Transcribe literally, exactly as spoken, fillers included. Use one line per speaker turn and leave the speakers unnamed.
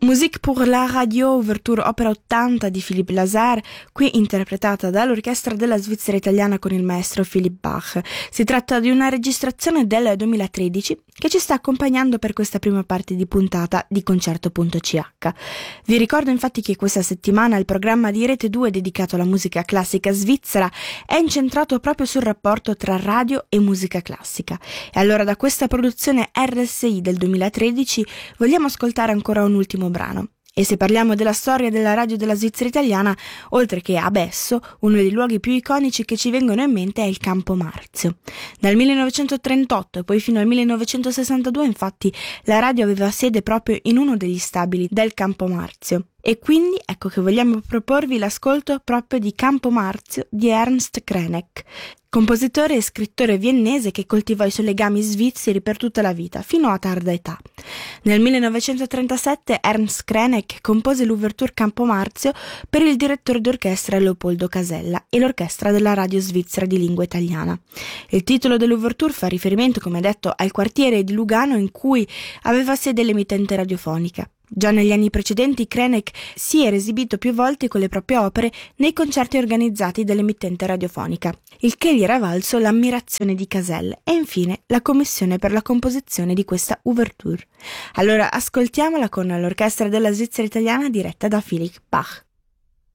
Musique pour la radio, ouverture opera ottanta di Philippe Lazar, qui interpretata dall'orchestra della Svizzera italiana con il maestro Philippe Bach. Si tratta di una registrazione del duemilatredici che ci sta accompagnando per questa prima parte di puntata di Concerto punto c h. Vi ricordo infatti che questa settimana il programma di Rete due dedicato alla musica classica svizzera è incentrato proprio sul rapporto tra radio e musica classica. E allora da questa produzione R S I del duemilatredici vogliamo ascoltare ancora un ultimo brano. E se parliamo della storia della radio della Svizzera italiana, oltre che a Besso, uno dei luoghi più iconici che ci vengono in mente è il Campo Marzio. Dal millenovecentotrentotto e poi fino al millenovecentosessantadue, infatti, la radio aveva sede proprio in uno degli stabili del Campo Marzio. E quindi ecco che vogliamo proporvi l'ascolto proprio di Campo Marzio di Ernst Krenek, compositore e scrittore viennese che coltivò i suoi legami svizzeri per tutta la vita, fino a tarda età. Nel millenovecentotrentasette Ernst Krenek compose l'ouverture Campo Marzio per il direttore d'orchestra Leopoldo Casella e l'orchestra della radio svizzera di lingua italiana. Il titolo dell'ouverture fa riferimento, come detto, al quartiere di Lugano in cui aveva sede l'emittente radiofonica. Già negli anni precedenti Krenek si era esibito più volte con le proprie opere nei concerti organizzati dall'emittente radiofonica, il che gli era valso l'ammirazione di Casella e infine la commissione per la composizione di questa ouverture. Allora ascoltiamola con l'orchestra della Svizzera italiana diretta da Philippe Bach.